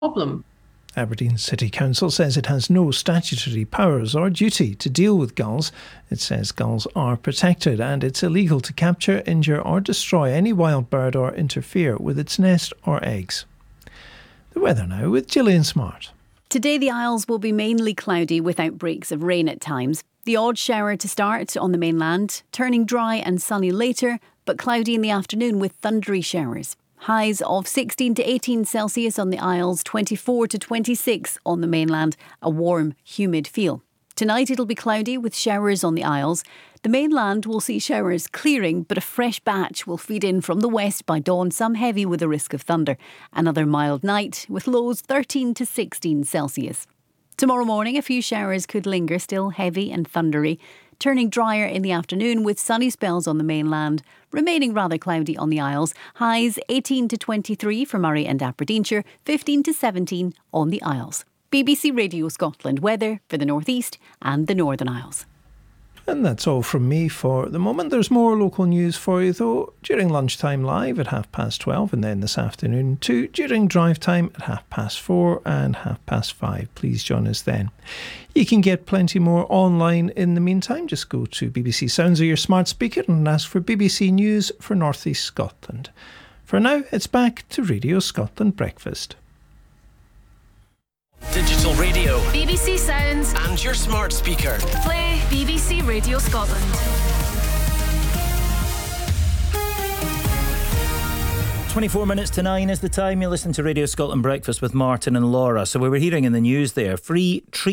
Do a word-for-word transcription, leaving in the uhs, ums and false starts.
problem. Aberdeen City Council says it has no statutory powers or duty to deal with gulls. It says gulls are protected and it's illegal to capture, injure or destroy any wild bird or interfere with its nest or eggs. The weather now with Gillian Smart. Today the Isles will be mainly cloudy with outbreaks of rain at times. The odd shower to start on the mainland, turning dry and sunny later, but cloudy in the afternoon with thundery showers. Highs of sixteen to eighteen Celsius on the Isles, twenty-four to twenty-six on the mainland, a warm, humid feel. Tonight it'll be cloudy with showers on the Isles. The mainland will see showers clearing, but a fresh batch will feed in from the west by dawn, some heavy with a risk of thunder. Another mild night with lows thirteen to sixteen Celsius. Tomorrow morning a few showers could linger, still heavy and thundery. Turning drier in the afternoon with sunny spells on the mainland, remaining rather cloudy on the Isles. Highs eighteen to twenty-three for Murray and Aberdeenshire, fifteen to seventeen on the Isles. B B C Radio Scotland weather for the North East and the Northern Isles. And that's all from me for the moment. There's more local news for you though during lunchtime live at half past twelve, and then this afternoon too during drive time at half past four and half past five. Please join us then. You can get plenty more online in the meantime. Just go to B B C Sounds or your smart speaker and ask for B B C News for North East Scotland. For now, it's back to Radio Scotland Breakfast. Digital radio, B B C Sounds and your smart speaker. Play B B C Radio Scotland. twenty-four minutes to nine is the time. You listen to Radio Scotland Breakfast with Martin and Laura. So we were hearing in the news there, free treat